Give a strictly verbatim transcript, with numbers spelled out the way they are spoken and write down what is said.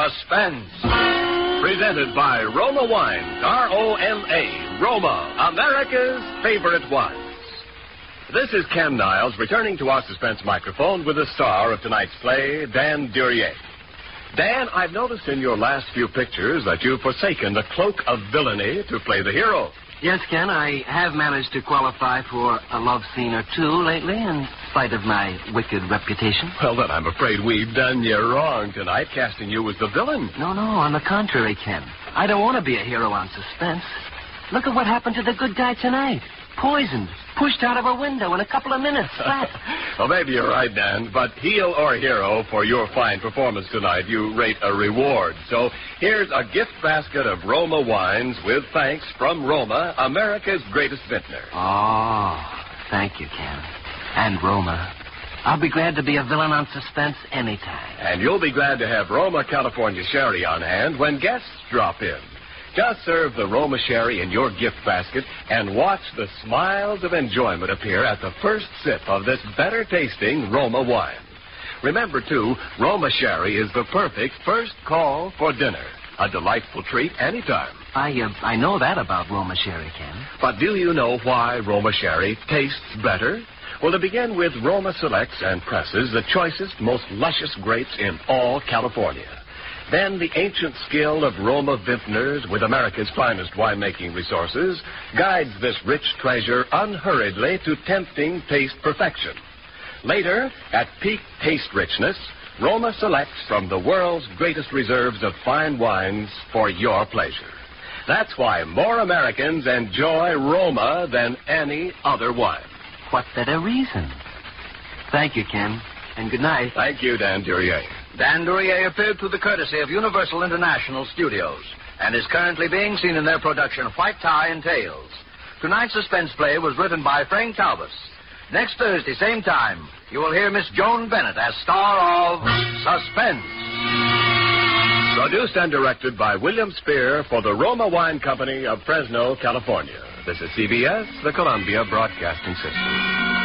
Suspense. Presented by Roma Wines, R O M A, Roma, America's favorite wines. This is Ken Niles returning to our suspense microphone with the star of tonight's play, Dan Duryea. Dan, I've noticed in your last few pictures that you've forsaken the cloak of villainy to play the hero. Yes, Ken, I have managed to qualify for a love scene or two lately, in spite of my wicked reputation. Well, then I'm afraid we've done you wrong tonight, casting you as the villain. No, no, on the contrary, Ken. I don't want to be a hero on Suspense. Look at what happened to the good guy tonight. Poisoned, pushed out of a window in a couple of minutes flat. Well, maybe you're right, Dan, but heel or hero, for your fine performance tonight, you rate a reward. So here's a gift basket of Roma wines with thanks from Roma, America's greatest vintner. Oh, thank you, Ken. And Roma. I'll be glad to be a villain on Suspense anytime. And you'll be glad to have Roma California Sherry on hand when guests drop in. Just serve the Roma Sherry in your gift basket and watch the smiles of enjoyment appear at the first sip of this better-tasting Roma wine. Remember, too, Roma Sherry is the perfect first call for dinner. A delightful treat anytime. I uh, I know that about Roma Sherry, Ken. But do you know why Roma Sherry tastes better? Well, to begin with, Roma selects and presses the choicest, most luscious grapes in all California. Then the ancient skill of Roma vintners with America's finest winemaking resources guides this rich treasure unhurriedly to tempting taste perfection. Later, at peak taste richness, Roma selects from the world's greatest reserves of fine wines for your pleasure. That's why more Americans enjoy Roma than any other wine. What better reason? Thank you, Ken, and good night. Thank you, Dan Duryea. Dan Duryea appeared through the courtesy of Universal International Studios and is currently being seen in their production White Tie and Tails. Tonight's suspense play was written by Frank Talbot. Next Thursday, same time, you will hear Miss Joan Bennett as star of Suspense. Produced and directed by William Spear for the Roma Wine Company of Fresno, California. This is C B S, the Columbia Broadcasting System.